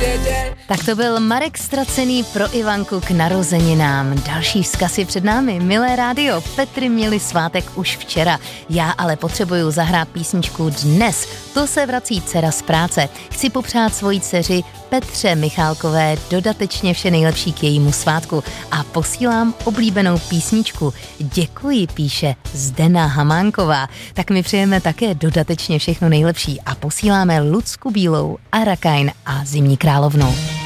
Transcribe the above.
Tak to byl Marek Stracený pro Ivanku k narozeninám. Další vzkaz je před námi. Milé rádio, Petry měli svátek už včera. Já ale potřebuju zahrát písničku dnes. To se vrací dcera z práce. Chci popřát svojí dceři Petře Michálkové dodatečně vše nejlepší k jejímu svátku a posílám oblíbenou písničku. Děkuji, píše Zdena Hamánková. Tak my přejeme také dodatečně všechno nejlepší a posíláme Lucku Bílou, Arakajn a Zimní královnu.